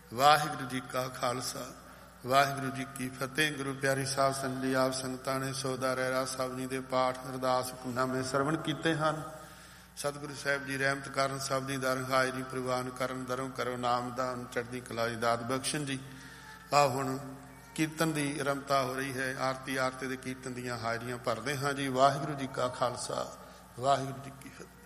ਵਾਹਿਗੁਰੂ ਜੀ ਕਾ ਖਾਲਸਾ ਵਾਹਿਗੁਰੂ ਜੀ ਕੀ ਫਤਿਹ। ਗੁਰੂ ਪਿਆਰੀ ਸਾਹਿਬ ਸੰਗਤ ਆਪ ਸੰਗਤਾਂ ਨੇ ਸੋਦਾ ਰਹਿਰਾ ਸਾਵਨੀ ਦੇ ਪਾਠ ਅਰਦਾਸ ਹੁਕਮਨਾਮੇ ਸਰਵਣ ਕੀਤੇ ਹਨ। ਸਤਿਗੁਰੂ ਸਾਹਿਬ ਜੀ ਰਹਿਮਤ ਕਰਨ, ਸਭ ਦੀ ਦਰ ਹਾਜ਼ਰੀ ਪ੍ਰਵਾਨ ਕਰਨ, ਦਰੋਂ ਕਰੋ ਨਾਮਦਾਨ, ਚੜ੍ਹਦੀ ਕਲਾ ਦੀ ਦਾਤ ਬਖਸ਼ਣ ਜੀ। ਆਹ ਹੁਣ ਕੀਰਤਨ ਦੀ ਆਰੰਭਤਾ ਹੋ ਰਹੀ ਹੈ। ਆਰਤੀ ਦੇ ਕੀਰਤਨ ਦੀਆਂ ਹਾਜ਼ਰੀਆਂ ਭਰਦੇ ਹਾਂ ਜੀ। ਵਾਹਿਗੁਰੂ ਜੀ ਕਾ ਖਾਲਸਾ ਵਾਹਿਗੁਰੂ ਜੀ ਕੀ ਫਤਿਹ।